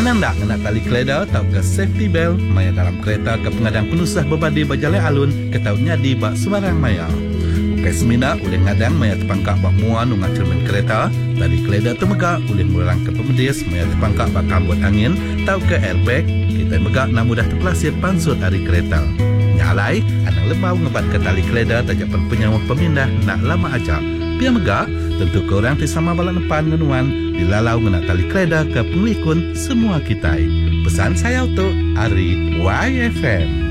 Anang dak kena tali keleda tau ke safety belt maya dalam kereta ke pengadang penusah berbadi berjalan alun ke tau nyadi bak sembarang maya. Ukai semina oleh ngadang maya terpangkak bak muan nungat cermin kereta, tali keleda temegak oleh murang ke pemedis maya terpangkak bak kambut angin tau ke airbag, kita megak nak mudah terpelasir pansut hari kereta. Nyalai, anang lebau ngebat ke tali keleda tajapan penyawah pemindah nak lama ajak. Pia megak, tentu korang tisama balak depan ngenuan dilalau ngena tali keleda ke penglikun semua kita. Pesan saya untuk Ari YFM.